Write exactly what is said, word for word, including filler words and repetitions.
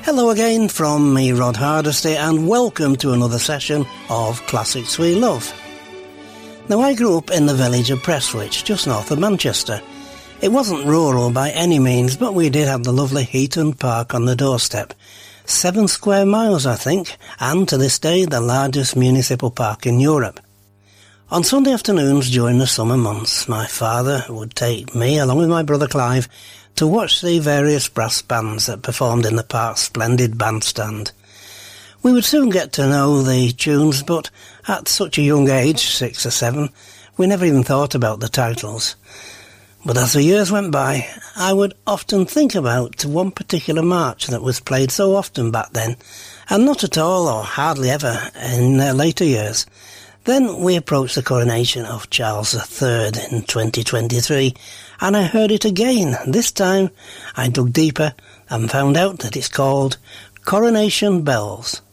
Hello again from me, Rod Hardesty, and welcome to another session of Classics We Love. Now, I grew up in the village of Prestwich, just north of Manchester. It wasn't rural by any means, but we did have the lovely Heaton Park on the doorstep. Seven square miles, I think, and to this day the largest municipal park in Europe. On Sunday afternoons during the summer months, my father would take me, along with my brother Clive, to watch the various brass bands that performed in the park's splendid bandstand. We would soon get to know the tunes, but at such a young age, six or seven, we never even thought about the titles. But as the years went by, I would often think about one particular march that was played so often back then, and not at all or hardly ever in uh, later years. Then we approached the coronation of Charles the Third in twenty twenty-three, and I heard it again. This time I dug deeper and found out that it's called Coronation Bells.